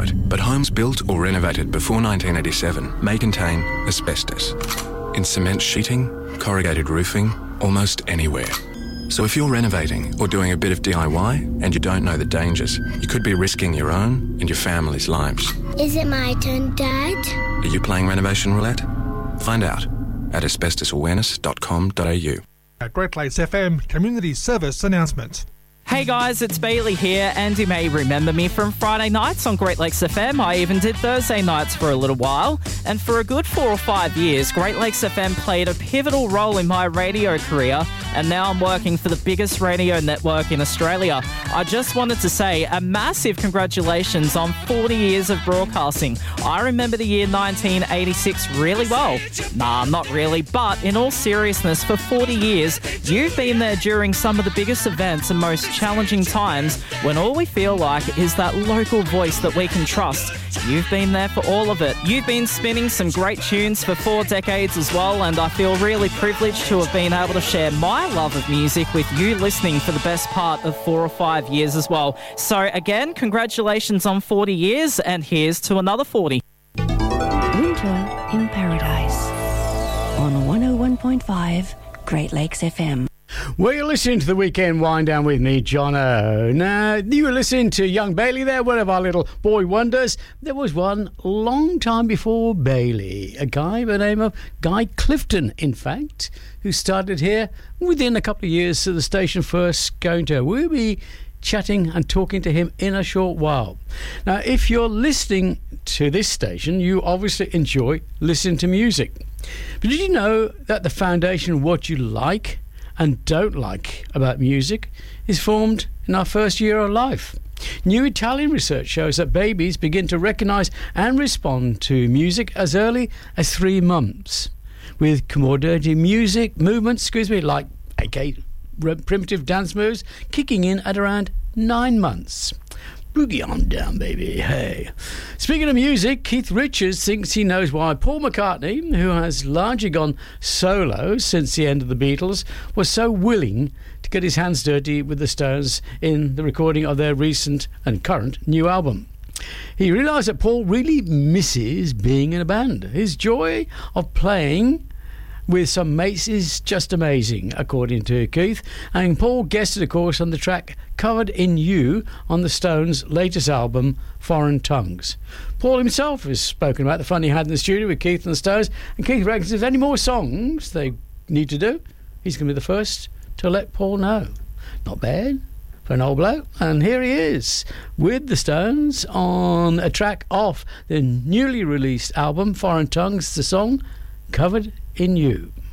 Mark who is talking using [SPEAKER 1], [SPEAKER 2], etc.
[SPEAKER 1] it, but homes built or renovated before 1987 may contain asbestos. In cement sheeting, corrugated roofing, almost anywhere. So if you're renovating or doing a bit of DIY and you don't know the dangers, you could be risking your own and your family's lives.
[SPEAKER 2] Is it my turn, Dad?
[SPEAKER 1] Are you playing renovation roulette? Find out at asbestosawareness.com.au.
[SPEAKER 3] A Great Lakes FM Community Service announcement.
[SPEAKER 4] Hey guys, it's Bailey here, and you may remember me from Friday nights on Great Lakes FM. I even did Thursday nights for a little while, and for a good 4 or 5 years, Great Lakes FM played a pivotal role in my radio career, and now I'm working for the biggest radio network in Australia. I just wanted to say a massive congratulations on 40 years of broadcasting. I remember the year 1986 really well. Nah, not really, but in all seriousness, for 40 years, you've been there during some of the biggest events and most challenging times when all we feel like is that local voice that we can trust. You've been there for all of it. You've been spinning some great tunes for 4 decades as well, and I feel really privileged to have been able to share my love of music with you listening for the best part of 4 or 5 years as well. So again, congratulations on 40 years, and here's to another 40.
[SPEAKER 5] Winter in Paradise on 101.5 Great Lakes FM.
[SPEAKER 6] Well, you're listening to the Weekend Wind Down with me, Jono. Now, you were listening to young Bailey there, one of our little boy wonders. There was one long time before Bailey, a guy by the name of Guy Clifton, in fact, who started here within a couple of years of the station first going to. We'll be chatting and talking to him in a short while. Now, if you're listening to this station, you obviously enjoy listening to music. But did you know that the foundation of what you like and don't like about music is formed in our first year of life? New Italian research shows that babies begin to recognise and respond to music as early as 3 months, with coordinated music movements, like primitive dance moves, kicking in at around 9 months. Boogie on down, baby, hey. Speaking of music, Keith Richards thinks he knows why Paul McCartney, who has largely gone solo since the end of the Beatles, was so willing to get his hands dirty with the Stones in the recording of their recent and current new album. He realised that Paul really misses being in a band. His joy of playing with some mates is just amazing, according to Keith. And Paul guested, of course, on the track Covered in You on the Stones' latest album, Foreign Tongues. Paul himself has spoken about the fun he had in the studio with Keith and the Stones, and Keith reckons if there's any more songs they need to do, he's going to be the first to let Paul know. Not bad for an old bloke. And here he is with the Stones on a track off the newly released album, Foreign Tongues, the song Covered in You.